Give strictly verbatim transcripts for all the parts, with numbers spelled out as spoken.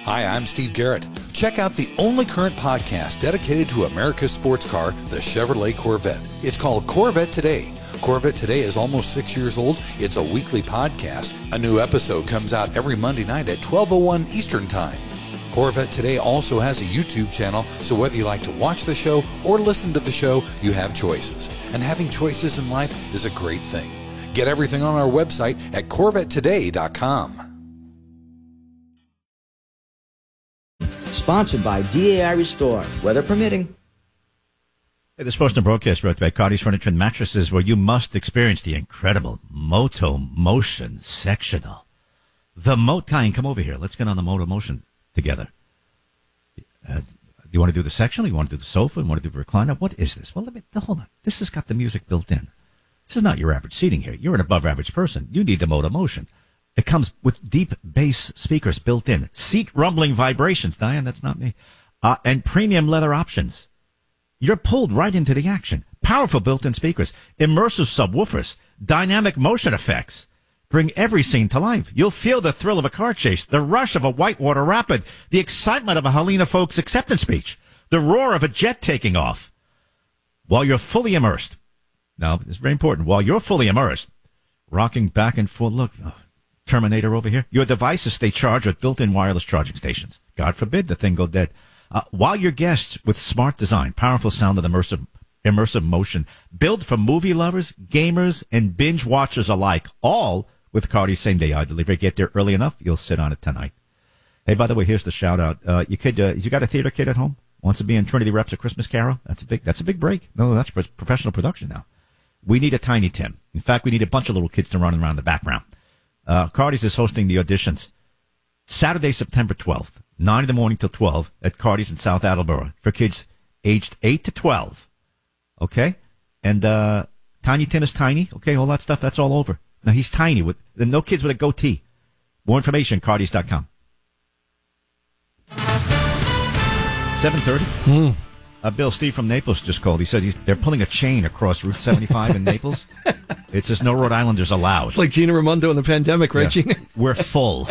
Hi, I'm Steve Garrett. Check out the only current podcast dedicated to America's sports car, the Chevrolet Corvette. It's called Corvette Today. Corvette Today is almost six years old. It's a weekly podcast. A new episode comes out every Monday night at twelve oh one Eastern Time. Corvette Today also has a YouTube channel, so whether you like to watch the show or listen to the show, you have choices. And having choices in life is a great thing. Get everything on our website at corvette today dot com. Sponsored by D A I Restore, weather permitting. Hey, this portion of broadcast brought to you by Cardi's Furniture and Mattresses, where you must experience the incredible Moto Motion sectional. The Moto, Kyan, come over here. Let's get on the Moto Motion together. Uh, you want to do the sectional? You want to do the sofa? You want to do the recliner? What is this? Well, let me, hold on. This has got the music built in. This is not your average seating here. You're an above average person. You need the Moto Motion. It comes with deep bass speakers built in, seat rumbling vibrations. Diane, that's not me. Uh, and premium leather options. You're pulled right into the action. Powerful built-in speakers, immersive subwoofers, dynamic motion effects. Bring every scene to life. You'll feel the thrill of a car chase, the rush of a whitewater rapid, the excitement of a Helena Folks acceptance speech, the roar of a jet taking off. While you're fully immersed. Now, it's very important. While you're fully immersed, rocking back and forth. Look, oh, Terminator over here. Your devices stay charged with built-in wireless charging stations. God forbid the thing go dead. Uh, while your guests with smart design, powerful sound, and immersive, immersive motion, built for movie lovers, gamers, and binge watchers alike, all with Cardi's same-day eye delivery. Get there early enough, you'll sit on it tonight. Hey, by the way, here's the shout-out. Uh, you kid, uh, you got a theater kid at home? Wants to be in Trinity Reps A Christmas Carol? That's a big, that's a big break. No, that's pro- professional production now. We need a Tiny Tim. In fact, we need a bunch of little kids to run around the background. Uh, Cardi's is hosting the auditions Saturday, September twelfth, nine in the morning till twelve at Cardi's in South Attleboro for kids aged eight to twelve. Okay? And, uh, Tiny Tim is tiny. Okay, all that stuff, that's all over. Now, he's tiny with, no kids with a goatee. More information, cardis dot com. seven thirty. Mm. Uh, Bill, Steve from Naples just called. He said he's, they're pulling a chain across Route seventy-five in Naples. It says no Rhode Islanders allowed. It's like Gina Raimondo in the pandemic, right, yeah. Gina? We're full.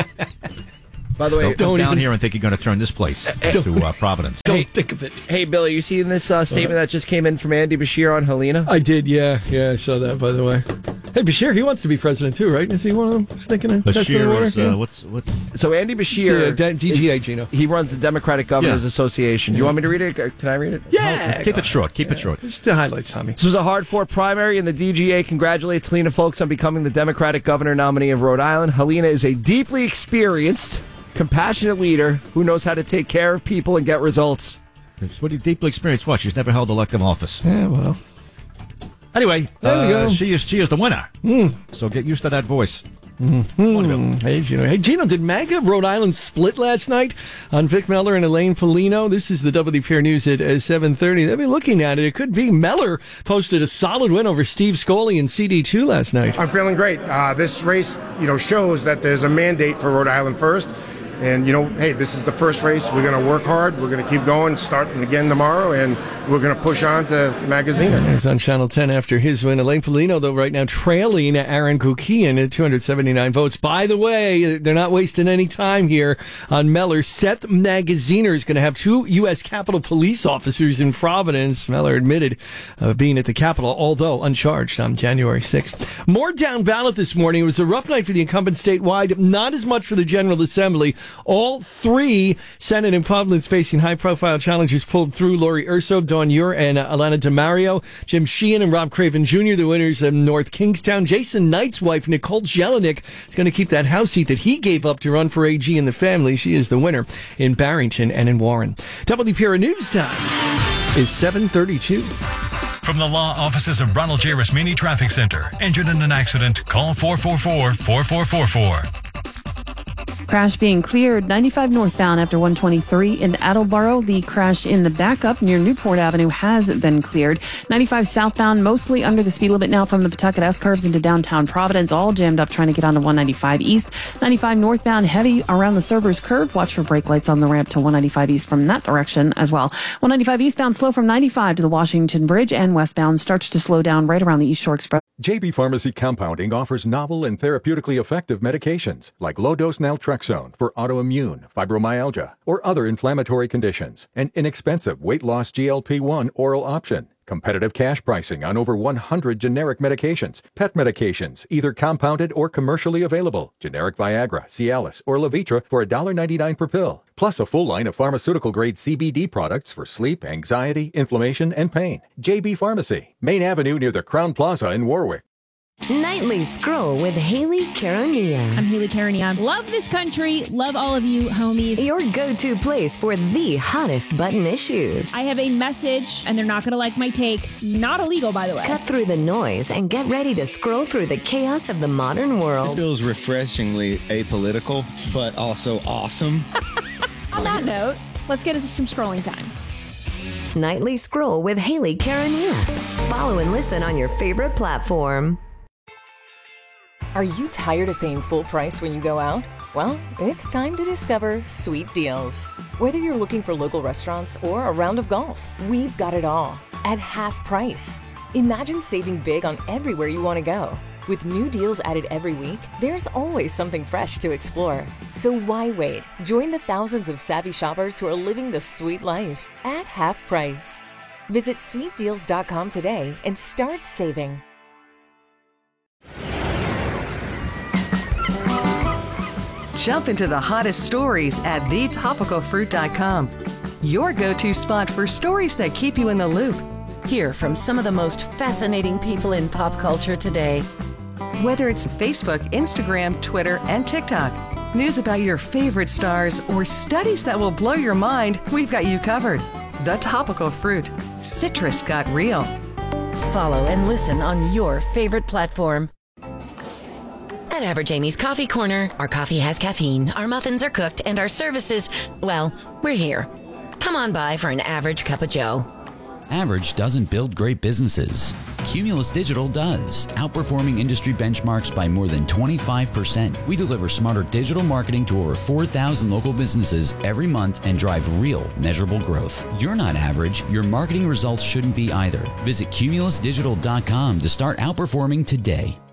By the way, don't, don't come down even, here and think you're going to turn this place to uh, Providence. Don't hey, think of it. Hey, Bill, are you seeing this uh, statement that just came in from Andy Bashir on Helena? I did, yeah. Yeah, I saw that, by the way. Hey, Bashir, he wants to be president, too, right? Is he one of them sticking in? Bashir is, uh, what's, what? So Andy Bashir... Yeah, D G A, Gino. He runs the Democratic Governors yeah. Association. Do you want me to read it? Can I read it? Yeah. Oh, keep it short. Keep yeah. it short. Just the highlights, Tommy. This was a hard-fought primary, and the D G A congratulates Helena Folks on becoming the Democratic Governor nominee of Rhode Island. Helena is a deeply experienced, compassionate leader who knows how to take care of people and get results. What do you deeply experienced? What? She's never held elective office. Yeah, well... Anyway, there we uh, go. she is she is the winner. Mm. So get used to that voice. Mm-hmm. Hey, Gino. Hey, Gino, did MAGA Rhode Island split last night on Vic Meller and Elaine Polino? This is the W P R News at uh, seven thirty. They'll be looking at it. It could be. Meller posted a solid win over Steve Scully in C D two last night. I'm feeling great. Uh, this race, you know, shows that there's a mandate for Rhode Island First. And, you know, hey, this is the first race. We're going to work hard. We're going to keep going, starting again tomorrow, and we're going to push on to Magazine. He's on Channel ten after his win. Elaine Polino, though, right now trailing Aaron Kukian at two hundred seventy-nine votes. By the way, they're not wasting any time here on Meller. Seth Magaziner is going to have two U S Capitol police officers in Providence. Meller admitted uh, being at the Capitol, although uncharged, on January sixth. More down ballot this morning. It was a rough night for the incumbent statewide, not as much for the General Assembly. All three Senate and Providence facing high-profile challenges pulled through. Lori Urso, Dawn Ure, and uh, Alana DeMario. Jim Sheehan and Rob Craven Junior, the winners of North Kingstown. Jason Knight's wife, Nicole Jelinek, is going to keep that House seat that he gave up to run for A G in the family. She is the winner in Barrington and in Warren. W P R News time is seven thirty-two. From the law offices of Ronald J. Rasmini Traffic Center. Injured in an accident? Call four four four, four four four four. Crash being cleared ninety-five northbound after one twenty-three in Attleboro. The crash in the backup near Newport Avenue has been cleared. ninety-five southbound, mostly under the speed limit now from the Pawtucket S curves into downtown Providence. All jammed up trying to get onto one ninety-five east. ninety-five northbound, heavy around the Thurber's curve. Watch for brake lights on the ramp to one ninety-five east from that direction as well. one ninety-five eastbound slow from ninety-five to the Washington Bridge, and westbound starts to slow down right around the East Shore Express. J B Pharmacy Compounding offers novel and therapeutically effective medications like low-dose naltrexone for autoimmune, fibromyalgia, or other inflammatory conditions, an inexpensive weight loss G L P one oral option, competitive cash pricing on over one hundred generic medications, pet medications, either compounded or commercially available, generic Viagra, Cialis, or Levitra for one dollar ninety-nine per pill, plus a full line of pharmaceutical-grade C B D products for sleep, anxiety, inflammation, and pain. J B Pharmacy, Main Avenue near the Crown Plaza in Warwick. Nightly Scroll with Haley Caronia. I'm Haley Caronia. Love this country. Love all of you, homies. Your go-to place for the hottest button issues. I have a message, and they're not going to like my take. Not illegal, by the way. Cut through the noise and get ready to scroll through the chaos of the modern world. This feels refreshingly apolitical, but also awesome. On that note, let's get into some scrolling time. Nightly Scroll with Haley Caronia. Follow and listen on your favorite platform. Are you tired of paying full price when you go out? Well, it's time to discover Sweet Deals. Whether you're looking for local restaurants or a round of golf, we've got it all at half price. Imagine saving big on everywhere you want to go. With new deals added every week, there's always something fresh to explore. So why wait? Join the thousands of savvy shoppers who are living the sweet life at half price. Visit sweet deals dot com today and start saving. Jump into the hottest stories at the topical fruit dot com. Your go-to spot for stories that keep you in the loop. Hear from some of the most fascinating people in pop culture today. Whether it's Facebook, Instagram, Twitter, and TikTok, news about your favorite stars, or studies that will blow your mind, we've got you covered. The Topical Fruit. Citrus got real. Follow and listen on your favorite platform. At Average Amy's Coffee Corner, our coffee has caffeine, our muffins are cooked, and our services, well, we're here. Come on by for an average cup of joe. Average doesn't build great businesses. Cumulus Digital does, outperforming industry benchmarks by more than twenty-five percent. We deliver smarter digital marketing to over four thousand local businesses every month and drive real, measurable growth. You're not average. Your marketing results shouldn't be either. Visit cumulus digital dot com to start outperforming today.